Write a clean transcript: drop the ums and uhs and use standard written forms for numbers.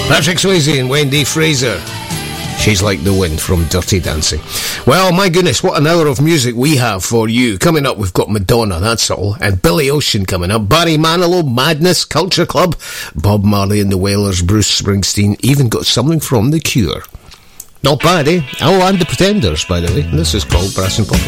Patrick Swayze and Wendy Fraser. She's Like the Wind from Dirty Dancing. Well, my goodness, what an hour of music we have for you. Coming up, we've got Madonna, that's all. And Billy Ocean coming up. Barry Manilow, Madness, Culture Club. Bob Marley and the Wailers, Bruce Springsteen. Even got something from The Cure. Not bad, eh? Oh, and The Pretenders, by the way. This is called Brass and Pocket.